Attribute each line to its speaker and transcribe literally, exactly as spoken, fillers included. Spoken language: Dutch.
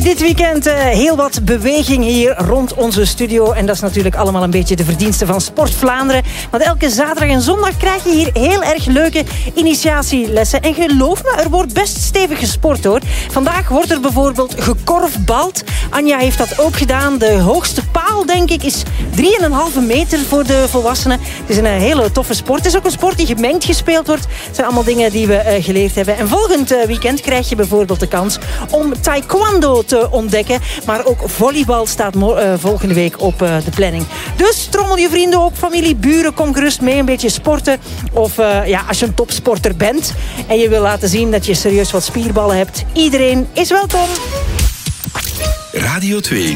Speaker 1: Dit weekend uh, heel wat beweging hier rond onze studio. En dat is natuurlijk allemaal een beetje de verdienste van Sport Vlaanderen. Want elke zaterdag en zondag krijg je hier heel erg leuke initiatielessen. En geloof me, er wordt best stevig gesport hoor. Vandaag wordt er bijvoorbeeld gekorfbald. Anja heeft dat ook gedaan. De hoogste paal, denk ik, is drie komma vijf meter voor de volwassenen. Het is een hele toffe sport. Het is ook een sport die gemengd gespeeld wordt. Het zijn allemaal dingen die we uh, geleerd hebben. En volgend uh, weekend krijg je bijvoorbeeld de kans om taekwondo te ontdekken. Maar ook volleybal staat mo- uh, volgende week op uh, de planning. Dus trommel je vrienden op, familie, buren, kom gerust mee een beetje sporten. Of uh, ja, als je een topsporter bent en je wil laten zien dat je serieus wat spierballen hebt. Iedereen is welkom.
Speaker 2: Radio twee